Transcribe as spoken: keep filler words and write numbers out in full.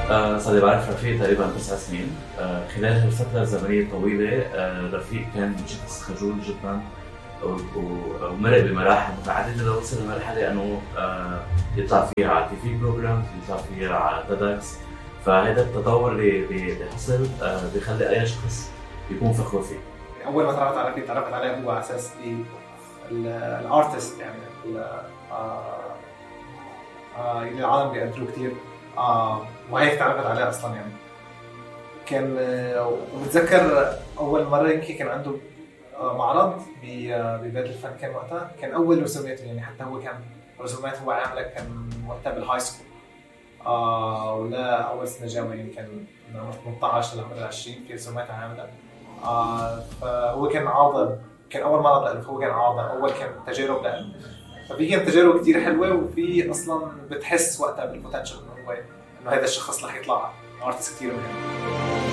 آه صار بعرف رفيق تقريبا تسع سنين. آه خلال هالفترة الزمنية الطويلة آه رفيق كان شخص خجول جدا ومرق بمراحل متعددة لوصل لمرحلة أنه آه يطلع فيها على تي في بروجرام، يطلع فيها على تيدكس. فهذا التطور اللي حصل آه بيخلي أي شخص يكون فخور فيه. أول ما تعرفت على رفيق تعرفت عليه هو على أساس الارتست، يعني آه آه اللي العالم بيقدروه كتير، آه وهيك تعرفت عليه أصلا. يعني كان آه وبتذكر أول مرة يمكن كان عنده آه معرض ببيت الفن، كان وقتها كان أول رسوماته، يعني حتى هو كان رسومات هو عامله كان وقتها بالهاي سكول، آه ولا أول سنة جامعة، يمكن من عمر ثمانية عشر لعمر عشرين في رسومات عامله. آه فهو كان عاضل، كان أول مرة بألف، هو كان عاضل، أول كان تجارب لألف. ففي كانت تجارب كتير حلوة، وفي أصلاً بتحس وقتها بالبوتنشل إنه هو إنه هذا الشخص رح يطلع ارتست كتير مهم.